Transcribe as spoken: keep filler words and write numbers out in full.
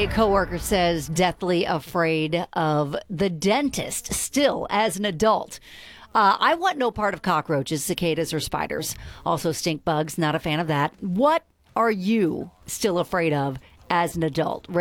A coworker says deathly afraid of the dentist still as an adult. Uh, I want no part of cockroaches, cicadas, or spiders. Also, stink bugs. Not a fan of that. What are you still afraid of as an adult?